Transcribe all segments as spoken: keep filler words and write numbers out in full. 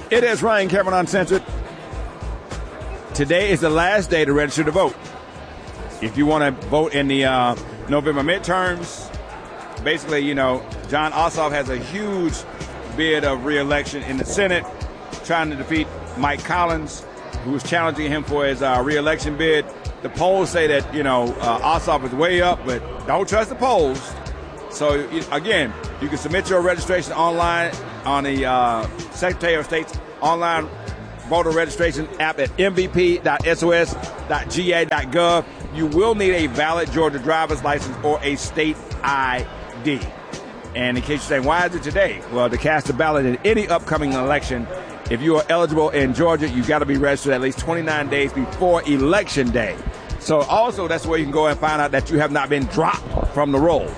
It is Ryan Cameron Uncensored. Today is the last day to register to vote. If you want to vote in the uh, November midterms, basically, you know, Jon Ossoff has a huge bid of re-election in the Senate, trying to defeat Mike Collins, who is challenging him for his uh, re-election bid. The polls say that, you know, uh, Ossoff is way up, but don't trust the polls. So, again, you can submit your registration online on the uh, Secretary of State's online voter registration app at m v p dot s o s dot g a dot gov. You will need a valid Georgia driver's license or a state I D. And in case you're saying, why is it today? Well, to cast a ballot in any upcoming election, if you are eligible in Georgia, you've got to be registered at least twenty-nine days before Election Day. So also, that's where you can go and find out that you have not been dropped from the rolls.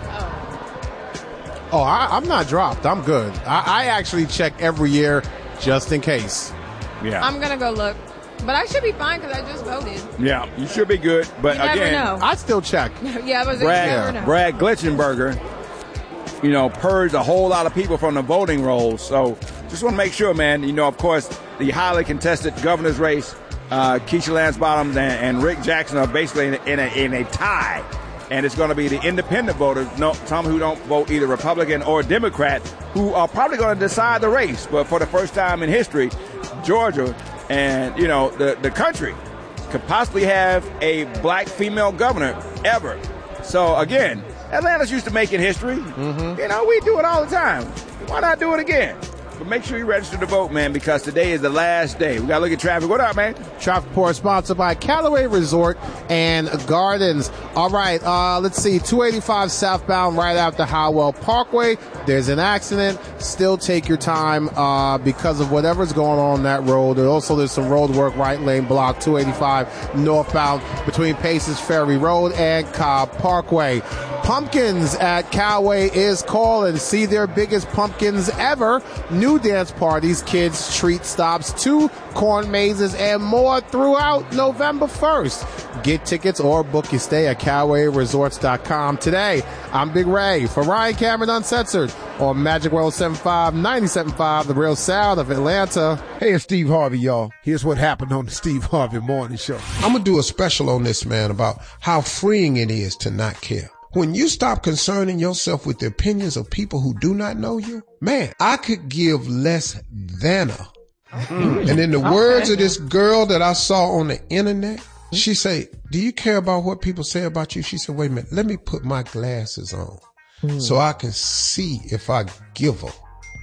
Oh, I, I'm not dropped. I'm good. I, I actually check every year just in case. Yeah. I'm going to go look. But I should be fine because I just voted. Yeah, you should be good. But you never again, know. I still check. yeah, I was Brad, never know. Brad Glitchenberger, you know, purged a whole lot of people from the voting rolls. So just want to make sure, man, you know, of course, the highly contested governor's race, uh, Keisha Lance Bottoms and, and Rick Jackson are basically in a, in a, in a tie. And it's going to be the independent voters, no, some who don't vote either Republican or Democrat, who are probably going to decide the race. But for the first time in history, Georgia and, you know, the, the country could possibly have a black female governor ever. So, again, Atlanta's used to making history. Mm-hmm. You know, we do it all the time. Why not do it again? But make sure you register to vote, man, because today is the last day. We got to look at traffic. What up, man? Traffic report sponsored by Callaway Resort and Gardens. All right, uh, let's see. two eighty-five southbound right after Howell Parkway. There's an accident. Still take your time uh, because of whatever's going on on that road. And also, there's some road work, right lane block, two eighty-five northbound between Paces Ferry Road and Cobb Parkway. Pumpkins at Callaway is calling. See their biggest pumpkins ever. New dance parties, kids, treat stops, two corn mazes, and more throughout November first. Get tickets or book your stay at Callaway Resorts dot com today. I'm Big Ray for Ryan Cameron Uncensored on Magic one oh seven point five, ninety-seven point five, the real sound of Atlanta. Hey, it's Steve Harvey, y'all. Here's what happened on the Steve Harvey Morning Show. I'm going to do a special on this, man, about how freeing it is to not care. When you stop concerning yourself with the opinions of people who do not know you, man, I could give less than a. Mm. And in the okay. words of this girl that I saw on the internet, she say, do you care about what people say about you? She said, wait a minute, let me put my glasses on mm. so I can see if I give a.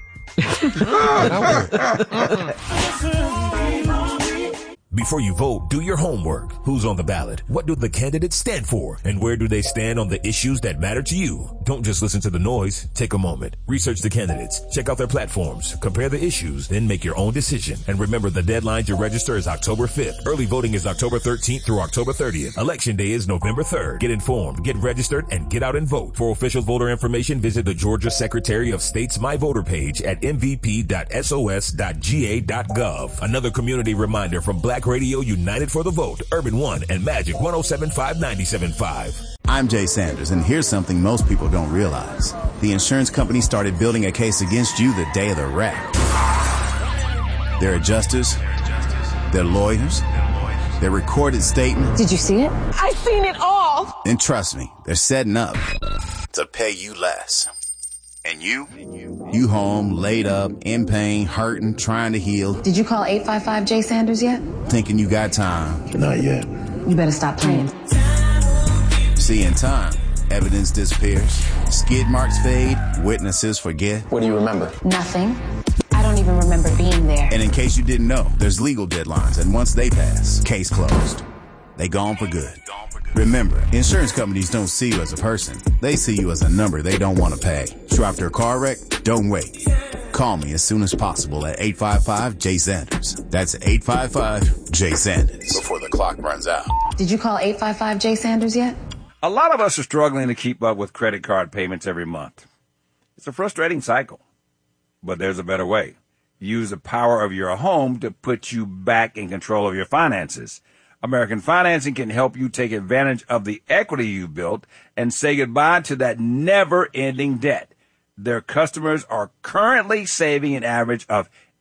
And I went. Before you vote, do your homework. Who's on the ballot? What do the candidates stand for? And where do they stand on the issues that matter to you? Don't just listen to the noise. Take a moment. Research the candidates. Check out their platforms. Compare the issues. Then make your own decision. And remember, the deadline to register is October fifth. Early voting is October thirteenth through October thirtieth. Election day is November third. Get informed, get registered, and get out and vote. For official voter information, visit the Georgia Secretary of State's My Voter page at m v p dot s o s dot g a dot gov. Another community reminder from Black Radio United for the Vote, Urban One, and Magic one oh seven point five, ninety-seven point five. I'm Jay Sanders, and here's something most people don't realize. The insurance company started building a case against you the day of the wreck. Their adjusters, their lawyers, their recorded statements. Did you see it? I've seen it all. And trust me, they're setting up to pay you less. And you? You home, laid up, in pain, hurting, trying to heal. Did you call eight five five J Sanders yet? Thinking you got time. Not yet. You better stop playing. See, in time, evidence disappears, skid marks fade, witnesses forget. What do you remember? Nothing. I don't even remember being there. And in case you didn't know, there's legal deadlines, and once they pass, case closed. They gone for good. Remember, insurance companies don't see you as a person. They see you as a number they don't want to pay. Trapped or car wreck? Don't wait. Call me as soon as possible at eight five five J Sanders. That's eight five five J Sanders. Before the clock runs out. Did you call eight five five J Sanders yet? A lot of us are struggling to keep up with credit card payments every month. It's a frustrating cycle, but there's a better way. Use the power of your home to put you back in control of your finances. American Financing can help you take advantage of the equity you built and say goodbye to that never-ending debt. Their customers are currently saving an average of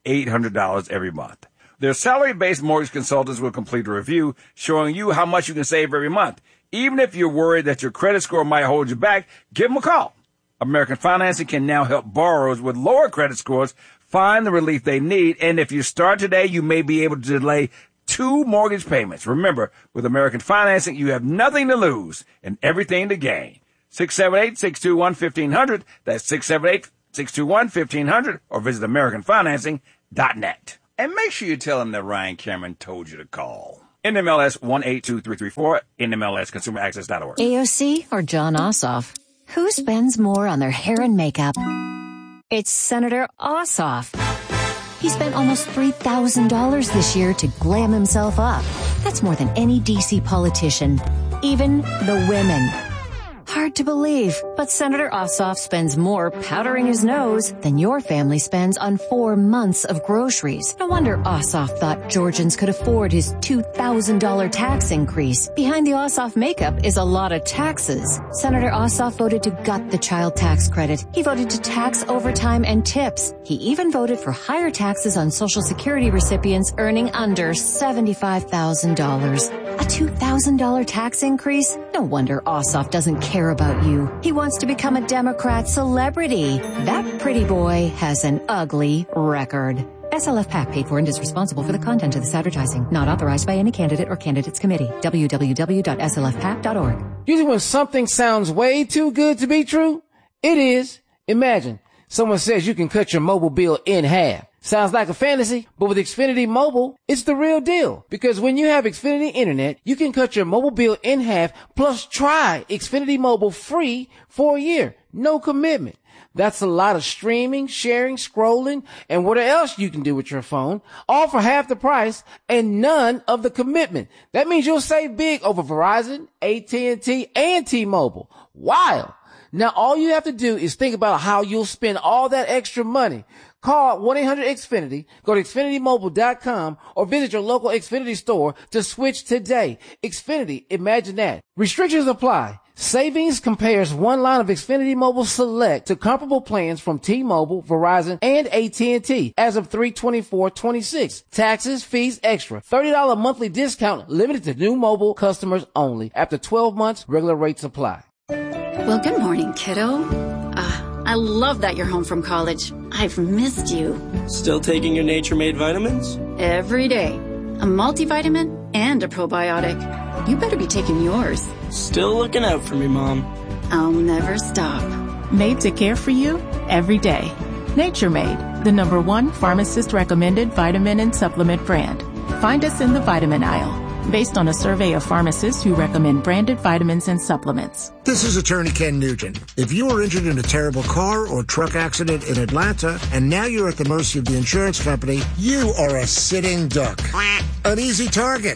eight hundred dollars every month. Their salary-based mortgage consultants will complete a review showing you how much you can save every month. Even if you're worried that your credit score might hold you back, give them a call. American Financing can now help borrowers with lower credit scores find the relief they need. And if you start today, you may be able to delay two mortgage payments. Remember, with American Financing, you have nothing to lose and everything to gain. six seven eight, six two one, one five zero zero. That's six seven eight, six two one, one five zero zero. Or visit american financing dot net. And make sure you tell them that Ryan Cameron told you to call. N M L S one eight two three three four, N M L S consumer access dot org. A O C or John Ossoff? Who spends more on their hair and makeup? It's Senator Ossoff. He spent almost three thousand dollars this year to glam himself up. That's more than any D C politician, even the women. Hard to believe, but Senator Ossoff spends more powdering his nose than your family spends on four months of groceries. No wonder Ossoff thought Georgians could afford his two thousand dollars tax increase. Behind the Ossoff makeup is a lot of taxes. Senator Ossoff voted to gut the child tax credit. He voted to tax overtime and tips. He even voted for higher taxes on Social Security recipients earning under seventy-five thousand dollars. A two thousand dollars tax increase? No wonder Ossoff doesn't care about you. He wants to become a Democrat celebrity. That pretty boy has an ugly record. S L F PAC paid for and is responsible for the content of this advertising. Not authorized by any candidate or candidates committee. w w w dot s l f pac dot org. Usually when something sounds way too good to be true, it is. Imagine someone says you can cut your mobile bill in half. Sounds like a fantasy, but with Xfinity Mobile, it's the real deal. Because when you have Xfinity Internet, you can cut your mobile bill in half, plus try Xfinity Mobile free for a year. No commitment. That's a lot of streaming, sharing, scrolling, and whatever else you can do with your phone, all for half the price and none of the commitment. That means you'll save big over Verizon, A T and T, and T-Mobile. Wow. Now all you have to do is think about how you'll spend all that extra money. Call one eight hundred X Finity, go to Xfinity Mobile dot com, or visit your local Xfinity store to switch today. Xfinity, imagine that. Restrictions apply. Savings compares one line of Xfinity Mobile Select to comparable plans from T-Mobile, Verizon, and A T and T as of three twenty-four twenty-six. Taxes, fees, extra. thirty dollars monthly discount limited to new mobile customers only. After twelve months, regular rates apply. Well, good morning, kiddo. Uh, I love that you're home from college. I've missed you. Still taking your Nature Made vitamins? Every day. A multivitamin and a probiotic. You better be taking yours. Still looking out for me, Mom. I'll never stop. Made to care for you every day. Nature Made, the number one pharmacist recommended vitamin and supplement brand. Find us in the vitamin aisle, based on a survey of pharmacists who recommend branded vitamins and supplements. This is Attorney Ken Nugent. If you were injured in a terrible car or truck accident in Atlanta and now you're at the mercy of the insurance company, you are a sitting duck. An easy target.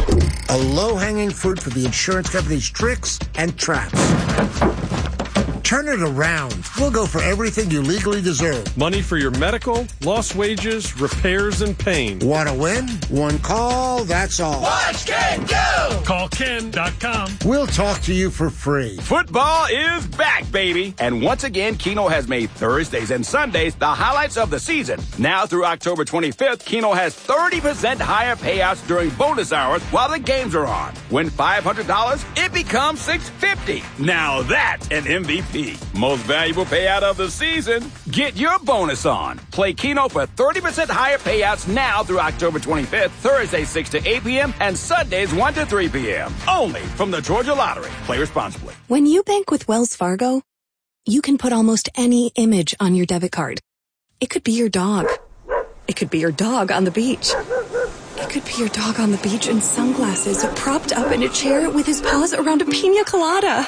A low-hanging fruit for the insurance company's tricks and traps. Turn it around. We'll go for everything you legally deserve. Money for your medical, lost wages, repairs, and pain. Want to win? One call, that's all. Watch Ken go! Call Ken dot com. We'll talk to you for free. Football is back, baby. And once again, Keno has made Thursdays and Sundays the highlights of the season. Now through October twenty-fifth, Keno has thirty percent higher payouts during bonus hours while the games are on. Win five hundred dollars, it becomes six hundred fifty dollars. Now that's an M V P. Most valuable payout of the season. Get your bonus on. Play Keno for thirty percent higher payouts now through October twenty-fifth, Thursdays six to eight p.m. and Sundays one to three p.m. Only from the Georgia Lottery. Play responsibly. When you bank with Wells Fargo, you can put almost any image on your debit card. It could be your dog. It could be your dog on the beach. It could be your dog on the beach in sunglasses, propped up in a chair with his paws around a pina colada.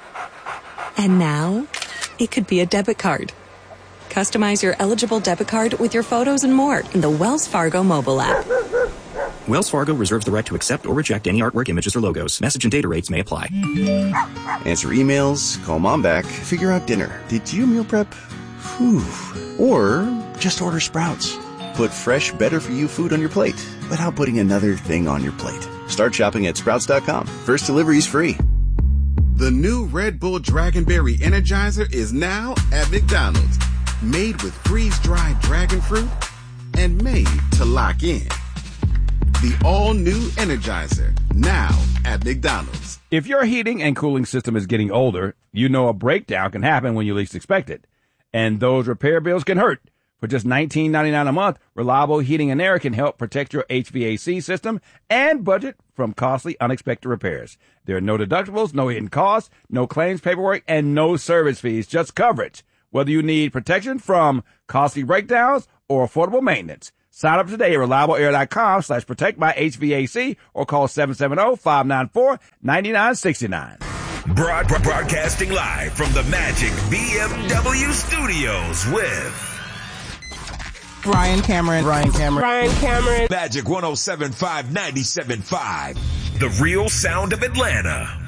And now, it could be a debit card. Customize your eligible debit card with your photos and more in the Wells Fargo mobile app. Wells Fargo reserves the right to accept or reject any artwork, images, or logos. Message and data rates may apply. Answer emails, call mom back, figure out dinner. Did you meal prep? Whew. Or just order Sprouts. Put fresh, better-for-you food on your plate without putting another thing on your plate. Start shopping at Sprouts dot com. First delivery is free. The new Red Bull Dragonberry Energizer is now at McDonald's. Made with freeze-dried dragon fruit and made to lock in. The all-new Energizer, now at McDonald's. If your heating and cooling system is getting older, you know a breakdown can happen when you least expect it. And those repair bills can hurt. For just nineteen ninety-nine a month, Reliable Heating and Air can help protect your H V A C system and budget from costly, unexpected repairs. There are no deductibles, no hidden costs, no claims paperwork, and no service fees, just coverage. Whether you need protection from costly breakdowns or affordable maintenance. Sign up today at reliableair.com slash protect my H V A C or call seven seven zero, five nine four, nine nine six nine. Broad- broadcasting live from the Magic B M W studios with Ryan Cameron. Ryan Cameron. Ryan Cameron. Magic one oh seven point five, ninety-seven point five. The real sound of Atlanta.